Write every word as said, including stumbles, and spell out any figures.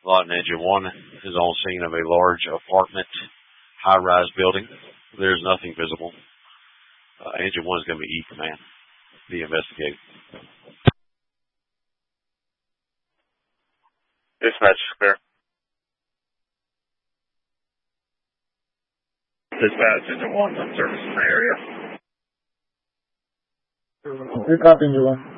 Lot in Engine one is on scene of a large apartment high-rise building. There's nothing visible. Uh, engine one is going to be E command. Be investigated. Dispatch, clear. Dispatch, Engine one, I'm servicing the area. Good copy, Engine one.